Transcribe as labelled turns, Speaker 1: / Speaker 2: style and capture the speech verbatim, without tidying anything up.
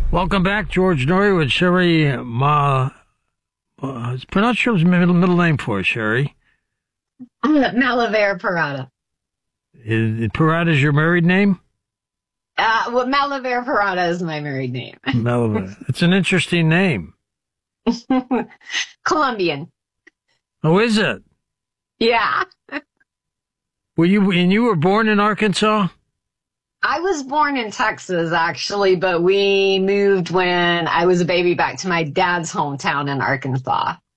Speaker 1: Welcome back, George Noory with Sherry Ma. Uh, pronounce your middle, middle name for us, Sherry.
Speaker 2: Malaver Parada.
Speaker 1: Is, Parada is your married name?
Speaker 2: Uh, well, Malaver Parada is my married name.
Speaker 1: Malaver. It's an interesting name.
Speaker 2: Colombian.
Speaker 1: Oh, is it?
Speaker 2: Yeah.
Speaker 1: Were you, and you were born in Arkansas?
Speaker 2: I was born in Texas, actually, but we moved when I was a baby back to my dad's hometown in Arkansas.